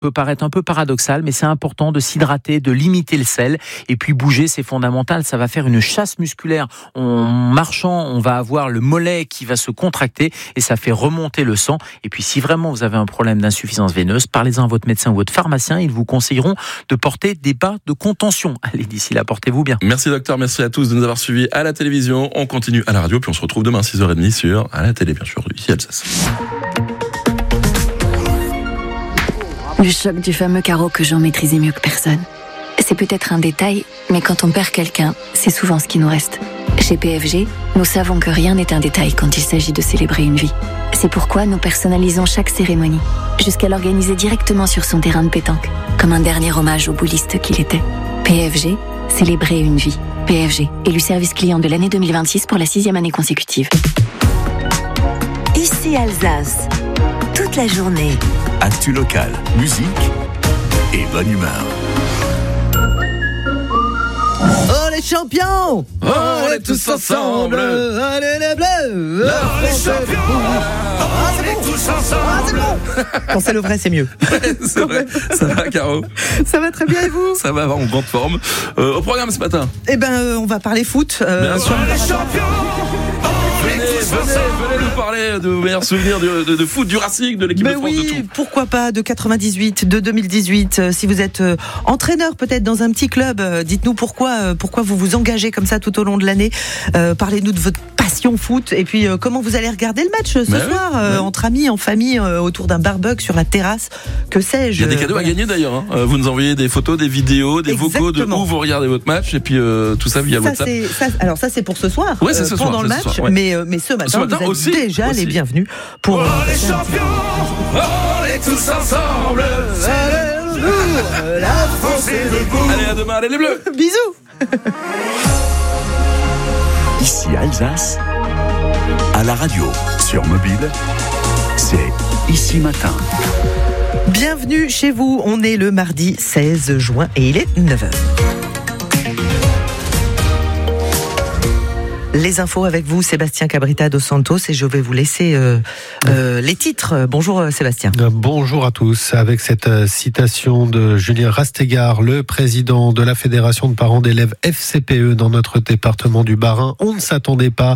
peut paraître un peu paradoxal, mais c'est important de s'hydrater, de limiter le sel, et puis bouger, c'est fondamental. Ça va faire une chasse musculaire. En marchant, on va avoir le mollet qui va se contracter, et ça fait remonter le sang. Et puis si vraiment vous avez un problème d'insuffisance veineuse, parlez-en à votre médecin ou votre pharmacien, ils vous conseilleront de porter des bas de contention. Allez, d'ici là, portez-vous bien. Merci docteur, merci à tous de nous avoir suivis à la télévision. On continue à la radio, puis on se retrouve demain à 6h30 sur à la télé, bien sûr, ici Alsace. Le choc du fameux carreau que Jean maîtrisait mieux que personne. C'est peut-être un détail, mais quand on perd quelqu'un, c'est souvent ce qui nous reste. Chez PFG, nous savons que rien n'est un détail quand il s'agit de célébrer une vie. C'est pourquoi nous personnalisons chaque cérémonie, jusqu'à l'organiser directement sur son terrain de pétanque, comme un dernier hommage au bouliste qu'il était. PFG, célébrer une vie. PFG, élu service client de l'année 2026 pour la 6e année consécutive. Ici Alsace, toute la journée. Actu local, musique et bonne humeur. Oh les champions, on est tous ensemble. Allez les bleus, les champions, on est tous ensemble. c'est bon. Quand c'est le vrai, c'est mieux. C'est vrai. Ça va, Caro? Ça va très bien, et vous? Ça va, en grande forme. Au programme ce matin. On va parler foot. Bien sûr. Les champions. Venez nous parler de vos meilleurs souvenirs de foot, du Racing, de l'équipe de France, de tout. Pourquoi pas, de 98, de 2018. Si vous êtes entraîneur peut-être dans un petit club, dites-nous pourquoi vous vous engagez comme ça tout au long de l'année. Parlez-nous de votre passion foot, et puis comment vous allez regarder le match ce soir, entre amis, en famille, autour d'un barbecue sur la terrasse, que sais-je. Il y a des cadeaux à gagner d'ailleurs, hein. Vous nous envoyez des photos, des vidéos, des vocaux de où vous regardez votre match, et puis tout ça via WhatsApp. Alors ça c'est pour ce soir, ouais, c'est ce pendant soir, le match, soir, ouais. mais ce matin vous êtes aussi, déjà les bienvenus pour les champions, on est tous ensemble. La France est debout. Allez, à demain, allez les bleus. Bisous. Ici Alsace, à la radio, sur mobile, c'est Ici Matin. Bienvenue chez vous, on est le mardi 16 juin et il est 9h. Les infos avec vous, Sébastien Cabrita dos Santos, et je vais vous laisser les titres. Bonjour Sébastien. Bonjour à tous. Avec cette citation de Julien Rastegard, le président de la Fédération de parents d'élèves FCPE dans notre département du Bas-Rhin, on ne s'attendait pas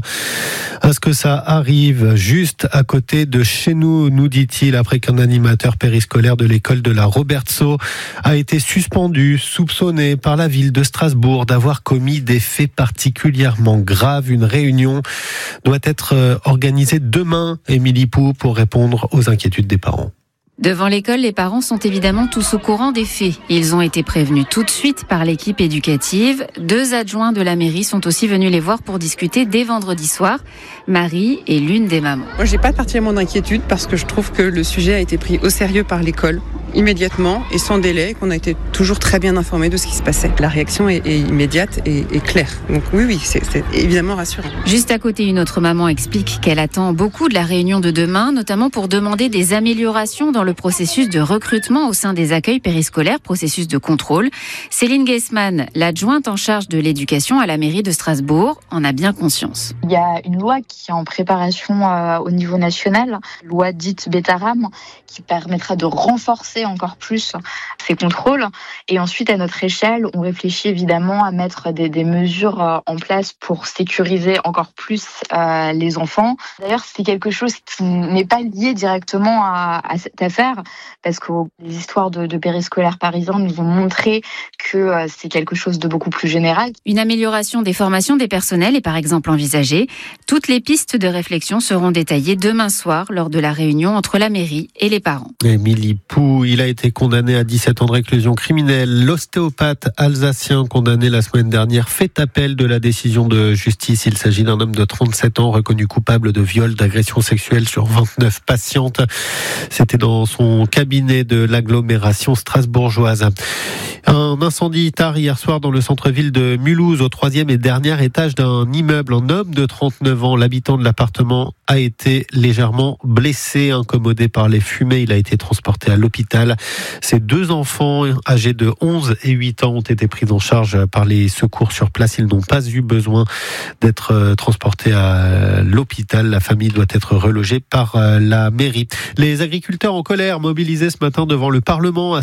à ce que ça arrive juste à côté de chez nous, nous dit-il, après qu'un animateur périscolaire de l'école de la Robertso a été suspendu, soupçonné par la ville de Strasbourg d'avoir commis des faits particulièrement graves. Une réunion doit être organisée demain, Émilie Pou, pour répondre aux inquiétudes des parents. Devant l'école, les parents sont évidemment tous au courant des faits. Ils ont été prévenus tout de suite par l'équipe éducative. 2 adjoints de la mairie sont aussi venus les voir pour discuter dès vendredi soir. Marie est l'une des mamans. Moi, j'ai pas particulièrement d'inquiétude parce que je trouve que le sujet a été pris au sérieux par l'école, immédiatement et sans délai, qu'on a été toujours très bien informés de ce qui se passait. La réaction est immédiate et claire. Donc oui, c'est évidemment rassurant. Juste à côté, une autre maman explique qu'elle attend beaucoup de la réunion de demain, notamment pour demander des améliorations dans le processus de recrutement au sein des accueils périscolaires, processus de contrôle. Céline Geisman, l'adjointe en charge de l'éducation à la mairie de Strasbourg, en a bien conscience. Il y a une loi qui est en préparation au niveau national, loi dite Betaram, qui permettra de renforcer encore plus ces contrôles. Et ensuite, à notre échelle, on réfléchit évidemment à mettre des mesures en place pour sécuriser encore plus les enfants. D'ailleurs, c'est quelque chose qui n'est pas lié directement à cette affaire, parce que les histoires de périscolaires parisiens nous ont montré que c'est quelque chose de beaucoup plus général. Une amélioration des formations des personnels est par exemple envisagée. Toutes les pistes de réflexion seront détaillées demain soir lors de la réunion entre la mairie et les parents. Émilie Pou, il a été condamné à 17 ans de réclusion criminelle. L'ostéopathe alsacien condamné la semaine dernière fait appel de la décision de justice. Il s'agit d'un homme de 37 ans reconnu coupable de viol, d'agression sexuelle sur 29 patientes. C'était dans son cabinet de l'agglomération strasbourgeoise. Un incendie tard hier soir dans le centre-ville de Mulhouse, au 3e et dernier étage d'un immeuble. Un homme de 39 ans, l'habitant de l'appartement, a été légèrement blessé, incommodé par les fumées. Il a été transporté à l'hôpital. Ses 2 enfants, âgés de 11 et 8 ans, ont été pris en charge par les secours sur place. Ils n'ont pas eu besoin d'être transportés à l'hôpital. La famille doit être relogée par la mairie. Les agriculteurs en colère mobilisés ce matin devant le Parlement.